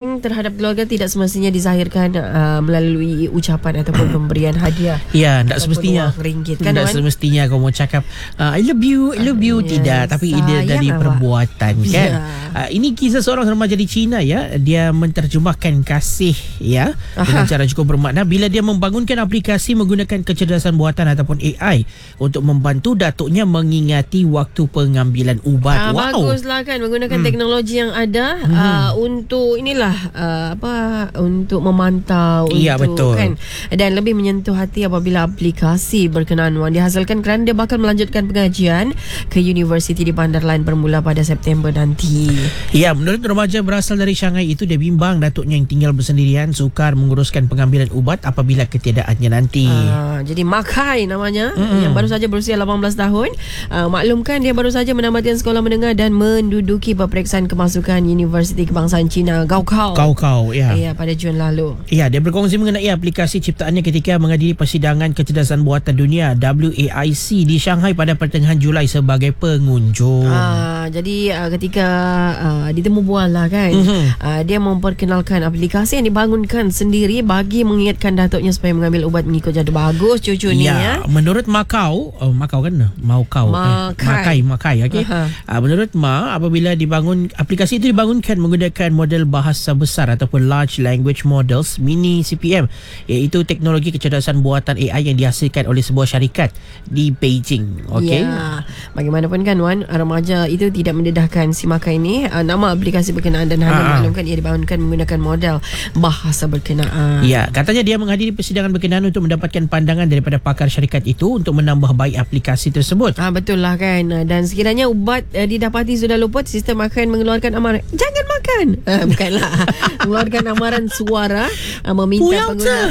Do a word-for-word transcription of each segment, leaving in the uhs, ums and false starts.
sayang terhadap keluarga tidak semestinya dizahirkan uh, melalui ucapan ataupun pemberian hadiah. Ya, tak semestinya. Ringgit kan, tak semestinya kau mau cakap uh, I love you, I love you, uh, tidak, ya, tapi dia dari awak. Perbuatan kan. Ya. Uh, ini kisah seorang remaja di China ya, dia menterjemahkan kasih ya Aha. dengan cara cukup bermakna bila dia membangunkan aplikasi menggunakan kecerdasan buatan ataupun A I untuk membantu datuknya mengingati waktu pengambilan ubat. Uh, wow. Baguslah kan menggunakan hmm. teknologi yang ada hmm. uh, untuk inilah uh, apa untuk memantau ya, untuk betul. Kan, dan lebih menyentuh hati apabila aplikasi berkenaan Wan dihasilkan kerana dia bakal melanjutkan pengajian ke universiti di bandar lain bermula pada September nanti. Ya, menurut remaja berasal dari Shanghai itu, dia bimbang datuknya yang tinggal bersendirian sukar menguruskan pengambilan ubat apabila ketiadaannya nanti. Uh, jadi Makai namanya, mm-hmm. yang baru saja berusia lapan belas tahun. Uh, maklumkan dia baru saja menamatkan sekolah menengah dan menduduki peperiksaan kemasukan Universiti Kebangsaan China Gaokao. Gaokao, ya. Ya, pada Jun lalu. Ya, dia berkongsi mengenai aplikasi ciptaannya ketika menghadiri persidangan kecerdasan buatan dunia W A I C di Shanghai pada pertengahan Julai sebagai pengunjung. Uh, jadi uh, ketika uh, ditemu bual lah kan, mm-hmm. uh, dia memperkenalkan aplikasi yang dibangunkan sendiri bagi mengingatkan datuknya supaya mengambil ubat mengikut jadual. Bagus cucu ni ya. Ya, menurut Macau, oh, Macau kan? Macau. Makai. Eh, Makai, Makai, okey. Uh-huh. Uh, menurut Ma, apabila dibangun aplikasi itu dibangunkan menggunakan model bahasa besar ataupun large language models mini C P M, iaitu teknologi kecerdasan buatan A I yang dihasilkan oleh sebuah syarikat di Beijing. Okey. Ya. Bagaimanapun kan Wan, remaja itu tidak mendedahkan si Makai ini uh, nama aplikasi berkenaan dan hanya uh-huh. maklumkan ia dibangunkan menggunakan model bahasa berkenaan. Ya, katanya dia menghadiri persidangan berkenaan untuk mendapatkan pandangan daripada pakar syarikat itu untuk menambah baik aplikasi tersebut. Ah, betul lah kan. Dan sekiranya ubat uh, didapati sudah luput, sistem akan mengeluarkan amaran jangan makan. Uh, bukanlah. mengeluarkan amaran suara uh, meminta pengguna.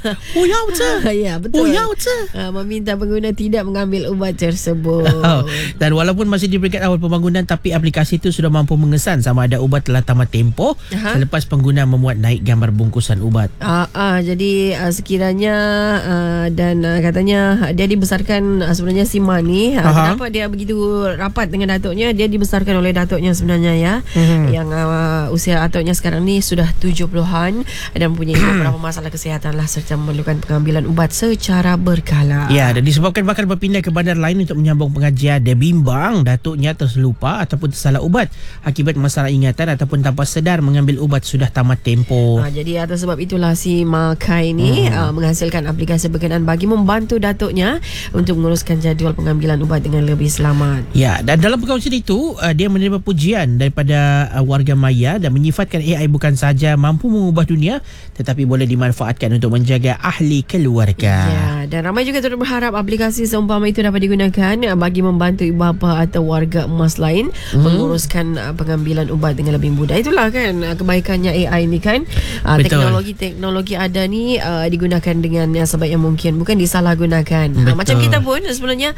Ya, betul. Uh, meminta pengguna tidak mengambil ubat tersebut. Oh, dan walaupun masih di peringkat awal pembangunan, tapi aplikasi itu sudah mampu mengesan sama ada ubat telah tamat tempoh Aha. selepas pengguna memuat naik gambar bungkusan ubat. Uh, uh, jadi uh, sekiranya uh, dan uh, katanya dia dibesarkan uh, sebenarnya si Ma ni uh, kenapa dia begitu rapat dengan datuknya, dia dibesarkan oleh datuknya sebenarnya ya, mm-hmm. yang uh, usia datuknya sekarang ni sudah tujuh puluhan dan mempunyai beberapa masalah kesihatan lah serta memerlukan pengambilan ubat secara berkala. Ya, dan disebabkan bakal berpindah ke bandar lain untuk menyambung pengajian, dia bimbang datuknya terlupa ataupun tersalah ubat akibat masalah ingatan ataupun tanpa sedar mengambil ubat sudah tamat tempoh. Uh, jadi atas sebab itulah si Makai ni hmm. uh, menghasilkan aplikasi berkenaan bagi membantu datuknya untuk menguruskan jadual pengambilan ubat dengan lebih selamat. Ya, dan dalam perkongsian itu uh, dia menerima pujian daripada uh, warga maya dan menyifatkan A I bukan sahaja mampu mengubah dunia tetapi boleh dimanfaatkan untuk menjaga ahli keluarga. Ya, dan ramai juga turut berharap aplikasi seumpama itu dapat digunakan uh, bagi membantu ibu bapa atau warga emas lain hmm. menguruskan uh, pengambilan ubat dengan lebih mudah. Itulah kan uh, kebaikannya A I ni kan. Uh, teknologi-teknologi ada ni uh, digunakan dengan yang sebaik yang mungkin, bukan disalahgunakan. Uh, macam kita pun sebenarnya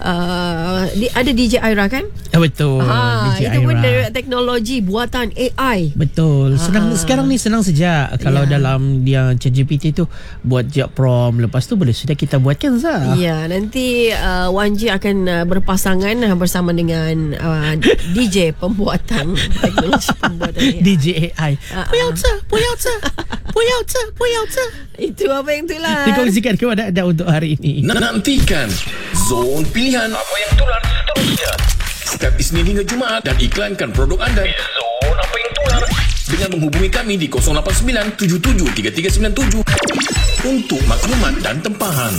uh, di, ada D J Aira kan? Betul. Ha, D J itu Aira pun dari teknologi buatan A I. Betul. Senang ha. Sekarang ni senang saja kalau ya. Dalam dia ChatGPT tu buat je prompt, lepas tu boleh sudah kita buatkan sah. Ya, nanti uh, Wan Ji akan uh, berpasangan uh, bersama dengan uh, D J pembuatan teknologi pembuatan A I. D J A I. Puyauca, puyauca. Puyauca, puyauca. Itu apa yang itulah. Dikongsikan kepada anda untuk hari ini. Nantikan Zon Pilihan apa yang tular seterusnya setiap Isnin hingga Jumaat dan iklankan produk anda di Zon apa yang tular dengan menghubungi kami di kosong lapan sembilan tujuh tujuh tiga tiga sembilan tujuh untuk maklumat dan tempahan.